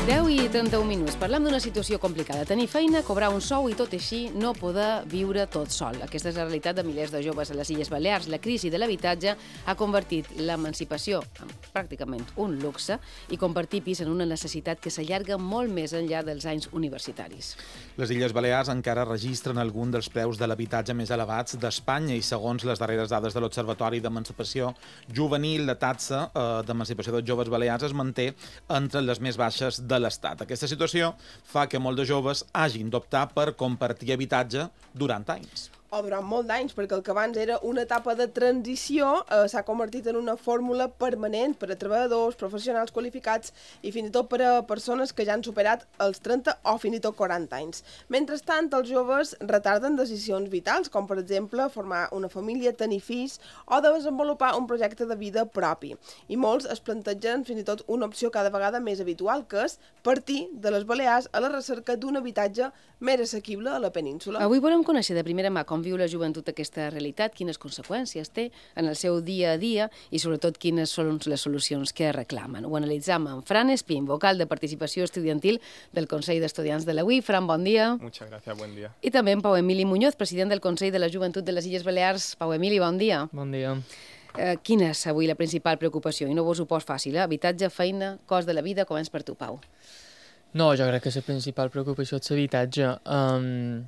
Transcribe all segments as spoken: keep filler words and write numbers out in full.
deu i trenta-un minuts. Parlem d'una situació complicada. Tenir feina, cobrar un sou i tot així no poder viure tot sol. Aquesta és la realitat de milers de joves a les Illes Balears. La crisi de l'habitatge ha convertit l'emancipació en pràcticament un luxe i compartir pis en una necessitat que s'allarga molt més enllà dels anys universitaris. Les Illes Balears encara registren algun dels preus de l'habitatge més elevats d'Espanya i segons les darreres dades de l'Observatori d'Emancipació Juvenil, la taxa eh, d'emancipació dels joves balears es manté entre les més baixes de l'Estat. Aquesta situació fa que molts de joves hagin d'optar per compartir habitatge durant anys. O durant molt d'anys, perquè el que abans era una etapa de transició eh, s'ha convertit en una fórmula permanent per a treballadors, professionals qualificats i fins i tot per a persones que ja han superat els trenta o fins i tot quaranta anys. Mentrestant, els joves retarden decisions vitals, com per exemple formar una família, tenir fills o desenvolupar un projecte de vida propi. I molts es plantegen fins i tot una opció cada vegada més habitual, que és partir de les Balears a la recerca d'un habitatge més assequible a la península. Avui volem conèixer de primera mà com viu la joventut aquesta realitat, quines conseqüències té en el seu dia a dia i sobretot quines són les solucions que reclamen. Ho analitzam amb Fran Espín, vocal de participació estudiantil del Consell d'Estudiants de la U I. Fran, bon dia. Muchas gracias, buen día. I també en Pau Emili Muñoz, president del Consell de la Joventut de les Illes Balears. Pau Emili, bon dia. Bon dia. Eh, quina és avui la principal preocupació? I no vos ho pos fàcil, eh? Habitatge, feina, cost de la vida, comença per tu, Pau. No, jo crec que la principal preocupació és l'habitatge. Um,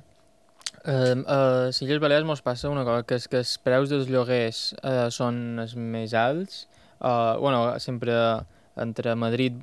um, a les Illes Balears ens passa una cosa, que és que els preus dels lloguers uh, són els més alts. Uh, bueno, sempre entre Madrid,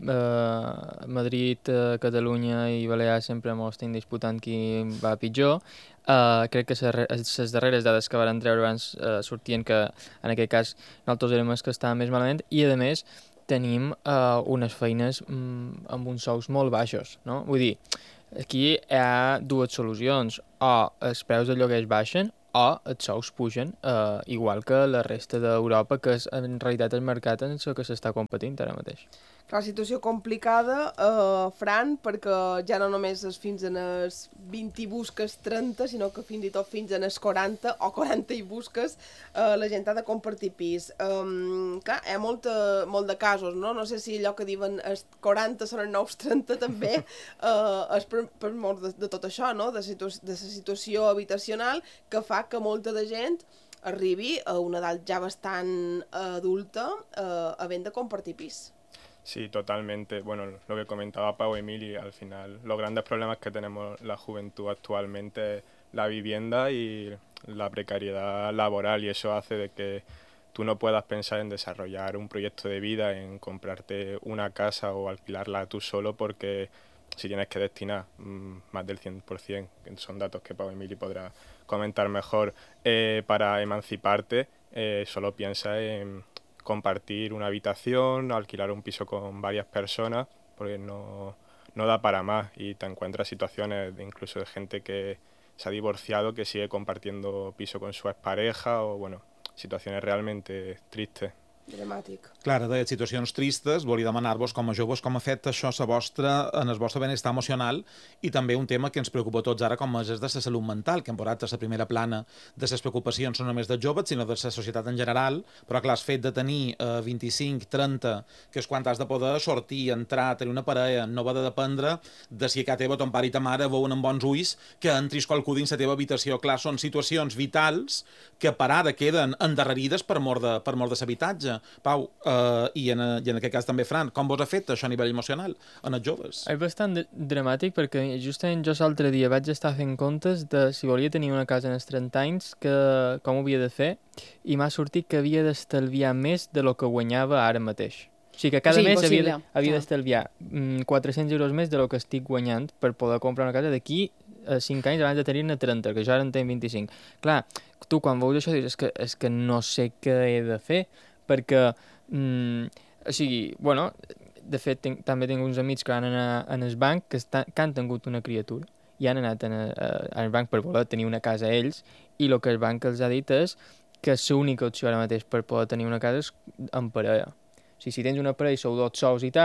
uh, Madrid uh, Catalunya i Balears sempre ens estem disputant qui va pitjor. Uh, crec que les darreres dades que van treure abans uh, sortien que en aquest cas nosaltres érem els que estàvem més malament i a més tenim uh, unes feines um, amb uns sous molt baixos, no? Vull dir, aquí hi ha dues solucions, o els preus de lloguers baixen o els sous pugen, uh, igual que la resta d'Europa, que és en realitat el mercat en el que s'està competint ara mateix. Clar, situació complicada, eh, Fran, perquè ja no només és fins en els vint i busques trenta, sinó que fins i tot fins en els quaranta o quaranta i busques eh, la gent ha de compartir pis. Um, clar, hi ha molt, molt de casos, no? No sé si allò que diuen els quaranta són els nous trenta també, eh, és per, per molt de, de tot això, no? De, situ de la situació habitacional que fa que molta de gent arribi a una edat ja bastant adulta eh, havent de compartir pis. Sí, totalmente. Bueno, lo que comentaba Pau Emili, al final los grandes problemas que tenemos la juventud actualmente es la vivienda y la precariedad laboral, y eso hace de que tú no puedas pensar en desarrollar un proyecto de vida, en comprarte una casa o alquilarla tú solo, porque si tienes que destinar mmm, más del cien por ciento, que son datos que Pau Emili podrá comentar mejor, eh, para emanciparte, eh, solo piensa en compartir una habitación, alquilar un piso con varias personas, porque no, no da para más, y te encuentras situaciones de incluso de gente que se ha divorciado, que sigue compartiendo piso con su expareja, o bueno, situaciones realmente tristes. Dramàtic. Clar, de situacions tristes, volia demanar-vos com a joves com ha fet això a vostra, en el vostre benestar emocional i també un tema que ens preocupa a tots ara com és de la salut mental, que hem posat a la primera plana de les preocupacions no només dels joves, sinó de la societat en general, però clar, el fet de tenir eh, vint-i-cinc, trenta, que és quan has de poder sortir, entrar, tenir una parella, no va de dependre de si a casa teva ton pare i ta mare veuen amb bons ulls que entris qualcú dins la teva habitació. Clar, són situacions vitals que per ara queden endarrerides per mort de, per mort de l'habitatge. Pau, uh, i, en, i en aquest cas també Fran, com vos ha fet això a nivell emocional en els joves? És bastant dramàtic perquè justament jo l'altre dia vaig estar fent comptes de si volia tenir una casa en els trenta anys, que, com ho havia de fer, i m'ha sortit que havia d'estalviar més de lo que guanyava ara mateix. O sigui que cada sí, mes possible. havia, havia d'estalviar mm, quatre-cents euros més de lo que estic guanyant per poder comprar una casa d'aquí a cinc anys abans de tenir-ne trenta, que jo ara en tenc vint-i-cinc. Clar, tu quan veus això dius és que, és que no sé què he de fer, perquè, mm, o sigui, bueno, de fet tenc, també tinc uns amics que van anar en el banc que, està, que han tingut una criatura i han anat en, a, al banc per voler tenir una casa ells, i el que el banc els ha dit és que l'única opció ara mateix per poder tenir una casa és en parella. O sigui, si tens una parella i sou dos sous i tal,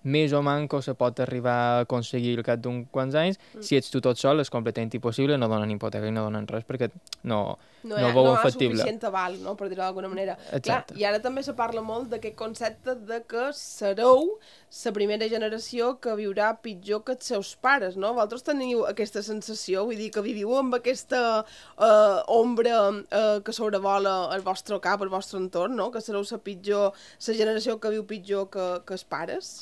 més o manco se pot arribar a aconseguir al cap d'uns quants anys. Mm. Si ets tu tot sol és completament impossible, no donen hipoteca i no donen res perquè no, no, no ha, ho veuen no factible. No hi ha suficient aval, no? Per dir-ho d'alguna manera. Exacte. Clar, i ara també se parla molt d'aquest concepte de que sereu la primera generació que viurà pitjor que els seus pares, no? Vosaltres teniu aquesta sensació, vull dir, que viviu amb aquesta eh, ombra eh, que sobrevola el vostre cap, el vostre entorn, no? Que sereu la pitjor, la generació que viu pitjor que, que els pares?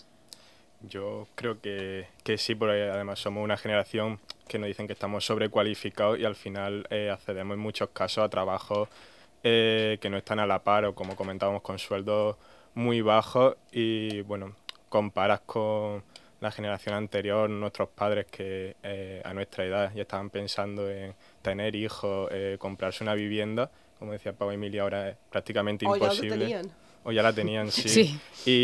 Yo creo que, que sí, porque además somos una generación que nos dicen que estamos sobrecualificados y al final eh, accedemos en muchos casos a trabajos eh, que no están a la par o, como comentábamos, con sueldos muy bajos y, bueno, comparas con la generación anterior, nuestros padres que eh, a nuestra edad ya estaban pensando en tener hijos, eh, comprarse una vivienda, como decía Pau Emilia, ahora es prácticamente o imposible. Ya lo tenían. O ya la tenían, sí. sí.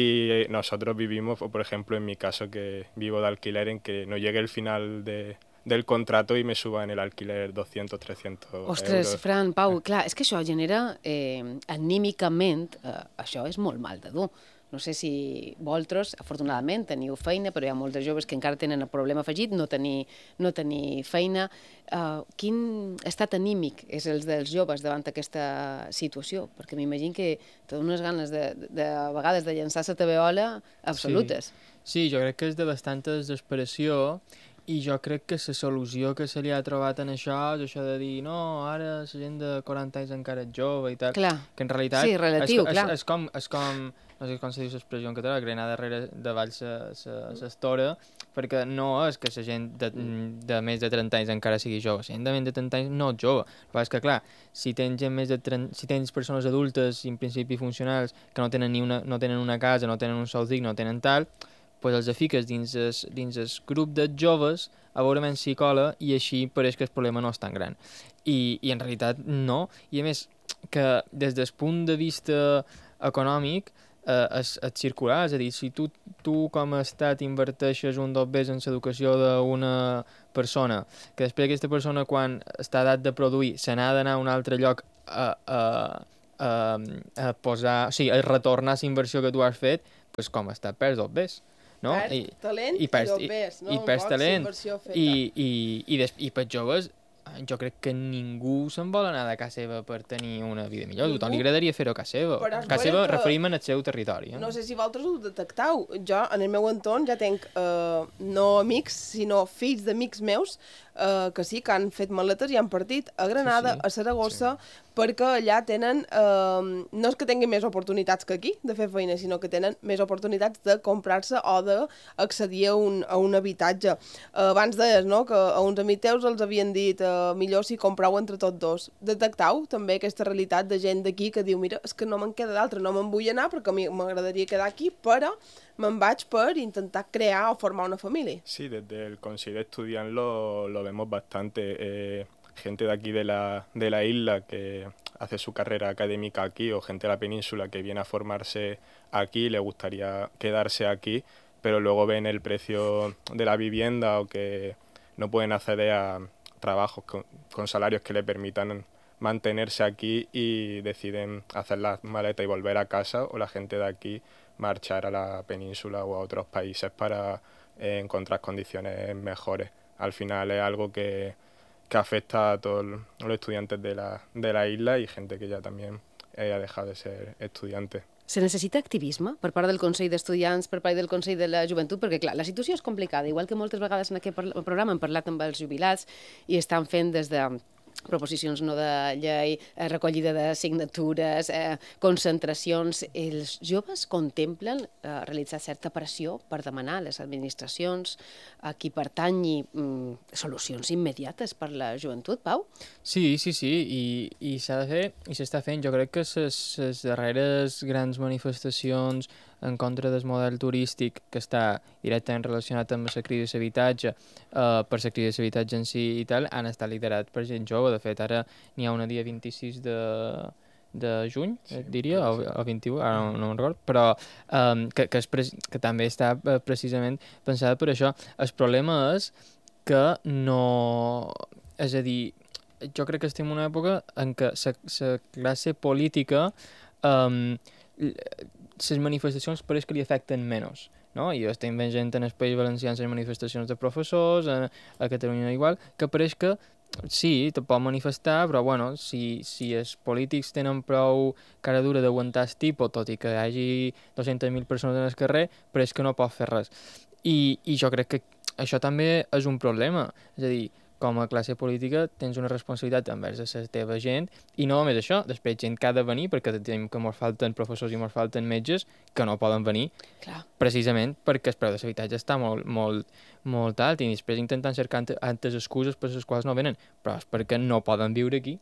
Y nosotros vivimos, por ejemplo, en mi caso, que vivo de alquiler, en que no llegue el final de, del contrato i me suban el alquiler doscientos, trescientos Ostres, euros. Fran, Pau, clar, és que això genera, eh, anímicament, eh, això és molt mal de dur. No sé si vosaltres, afortunadament, teniu feina, però hi ha molts de joves que encara tenen el problema afegit, no tenir, no tenir feina. Uh, quin estat anímic és el dels joves davant aquesta situació? Perquè m'imagino que té unes ganes de, de, de a vegades de llançar la tabeola absolutes. Sí. sí, jo crec que és de bastanta desesperació i jo crec que la solució que se li ha trobat en això és això de dir no, ara la gent de quaranta anys encara és jove i tal. Clar. Que en realitat sí, relatiu, és, clar. És, és, com, és com, no sé com se diu l'expressió en català, grenar darrere davall l'estora, perquè no és que la gent de, de més de trenta anys encara sigui jove, la gent de menys de trenta anys no és jove. Però és que, clar, si tens gent més de trenta, si tens persones adultes i en principi funcionals que no tenen, ni una, no tenen una casa, no tenen un sou digne, no tenen tal, pues els fiques dins el, dins el grup de joves a veure menys si cola i així pareix que el problema no és tan gran. I, i en realitat no. I a més, que des del punt de vista econòmic eh, és, és circular, és a dir, si tu, tu com a estat inverteixes un dos bes en l'educació d'una persona, que després aquesta persona quan està a edat de produir se n'ha d'anar a un altre lloc a, a, a, a posar, o sigui, a retornar la inversió que tu has fet, doncs com està, perds dos bes. No? Perd I, talent i, perds, i dos no? I, i perds talent. I, I, i, i, des, i per joves jo crec que ningú se'n vol anar de casa seva per tenir una vida millor. A tothom li agradaria fer-ho a casa seva. A casa seva que... referim al seu territori. Eh? No sé si vosaltres ho detectau. Jo, en el meu entorn, ja tenc eh, no amics, sinó fills d'amics meus eh, que sí, que han fet maletes i han partit a Granada, sí, sí. a Saragossa, sí. perquè allà tenen, eh, no és que tinguin més oportunitats que aquí de fer feina, sinó que tenen més oportunitats de comprar-se o d'accedir a, un, a un habitatge. Eh, abans deies, no?, que a uns amics teus els havien dit eh, millor si comprau entre tots dos. Detectau també aquesta realitat de gent d'aquí que diu, mira, és que no me'n queda d'altre, no me'n vull anar perquè a mi m'agradaria quedar aquí, però me'n vaig per intentar crear o formar una familia. Sí, desde el Consejo de Estudiants lo, lo vemos bastante. Eh, gente de aquí de la, de la isla que hace su carrera académica aquí o gente de la península que viene a formarse aquí, le gustaría quedarse aquí, pero luego ven el precio de la vivienda o que no pueden acceder a trabajos con, con salarios que le permitan mantenerse aquí y deciden hacer las maletas y volver a casa, o la gente de aquí marchar a la península o a otros países para eh, encontrar condiciones mejores. Al final es algo que, que afecta a todos los estudiantes de la, de la isla y gente que ya también eh, ha dejado de ser estudiante. Se necessita activisme per part del Consell d'Estudiants, per part del Consell de la Joventut, perquè, clar, la situació és complicada, igual que moltes vegades en aquest programa hem parlat amb els jubilats i estan fent des de proposicions no de llei, eh, recollida de signatures, eh, concentracions. Els joves contemplen eh, realitzar certa pressió per demanar a les administracions a qui pertanyi mm, solucions immediates per la joventut, Pau? Sí, sí, sí, i, i s'ha de fer, i s'està fent. Jo crec que les darreres grans manifestacions en contra del model turístic que està directament relacionat amb la crisi de l'habitatge, eh, per la crisi de l'habitatge en si i tal, han estat liderat per gent jove. De fet, ara n'hi ha una dia vint-i-sis de, de juny, sí, diria, o, o vint-i-u, ara no, no me'n record, però um, que, que, és pre que també està precisament pensada per això. El problema és que no... És a dir, jo crec que estem en una època en què la classe política... Um, les manifestacions pareix que li afecten menys. no? I estem veient en el País Valencià les manifestacions de professors, a, a Catalunya igual, que pareix que sí, te pot manifestar, però bueno, si, si els polítics tenen prou cara dura d'aguantar el tipus, tot i que hi hagi dues-centes mil persones en el carrer, pareix que no pot fer res. I, I jo crec que això també és un problema, és a dir, com a classe política tens una responsabilitat envers la teva gent i no només això, després gent que ha de venir perquè tenim que ens falten professors i ens falten metges que no poden venir. Clar. Precisament perquè el preu de l'habitatge està molt, molt, molt alt i després intentant cercar altres excuses per les quals no venen, però és perquè no poden viure aquí.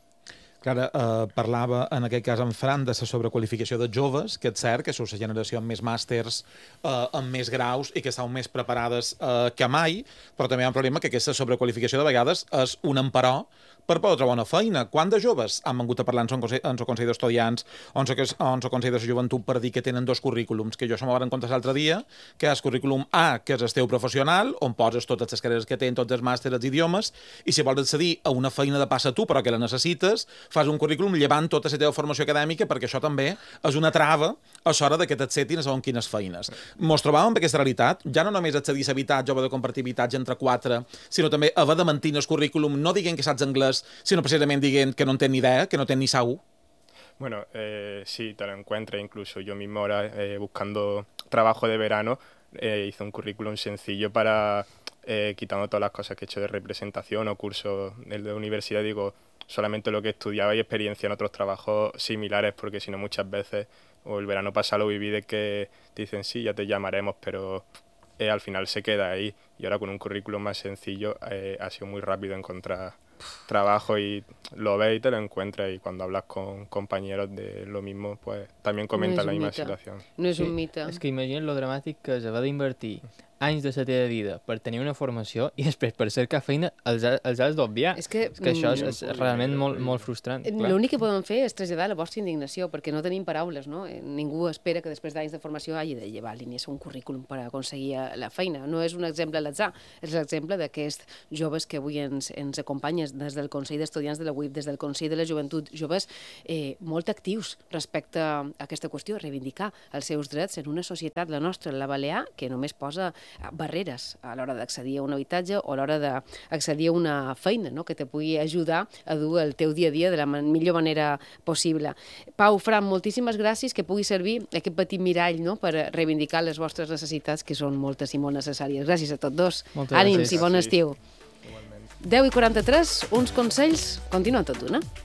Clara, eh, parlava en aquest cas en Fran de la sobrequalificació de joves, que és cert que és la generació amb més màsters, eh, amb més graus i que estan més preparades eh, que mai, però també hi ha un problema que aquesta sobrequalificació de vegades és un emperò per poder trobar una feina. Quant de joves han vengut a parlar en el Consell, Consell d'Estudiants o en el Consell de la Joventut per dir que tenen dos currículums, que jo això m'ho van comptar l'altre dia, que és currículum A, que és el teu professional, on poses totes les carreres que tenen, tots els màsters, els idiomes, i si vols accedir a una feina de passa tu, però que la necessites, fas un currículum llevant tota la teva formació acadèmica, perquè això també és una trava a l'hora de que t'acceptin a segons quines feines. Mos trobàvem amb aquesta realitat, ja no només accedir a l'habitatge o de compartir habitatge entre quatre, sinó també haver de mentir en el currículum, no dient que saps anglès, sino precisamente dient que no tienen ni idea, que no tienen ni saú. Bueno, eh, sí, te lo encuentras. Incluso yo mismo ahora, eh, buscando trabajo de verano, eh, hice un currículum sencillo para, eh, quitando todas las cosas que he hecho de representación o cursos de la universidad, digo, solamente lo que estudiaba y experiencia en otros trabajos similares, porque si no muchas veces, o el verano pasado lo viví de que te dicen, sí, ya te llamaremos, pero eh, al final se queda ahí. Y ahora con un currículum más sencillo eh, ha sido muy rápido encontrar trabajo y lo ves y te lo encuentras, y cuando hablas con compañeros de lo mismo, pues también comentan no la misma mite. situación. No és sí, un mite. És que imagina't lo dramàtic que és haver d'invertir anys de la teva vida per tenir una formació i després per cercar feina els, ha, els has d'obviar. És que, és que això és, mm, és realment molt, molt frustrant. clar. L'únic que podem fer és traslladar la vostra indignació, perquè no tenim paraules, no? Eh, Ningú espera que després d'anys de formació hagi de llevar línies un currículum per aconseguir la feina. No és un exemple a l'atzar, és l'exemple d'aquests joves que avui ens, ens acompanyen des del Consell d'Estudiants de la U I P, des del Consell de la Joventut, joves eh, molt actius respecte a aquesta qüestió, reivindicar els seus drets en una societat, la nostra, la balear, que només posa barreres a l'hora d'accedir a un habitatge o a l'hora d'accedir a una feina, no? Que te pugui ajudar a dur el teu dia a dia de la millor manera possible. Pau, Fran, moltíssimes gràcies, que pugui servir aquest petit mirall, no? Per reivindicar les vostres necessitats, que són moltes i molt necessàries. Gràcies a tots dos. Moltes Ànims gràcies. i bon Sí. estiu. Igualment. deu i quaranta-tres, uns consells, continua tot d'una.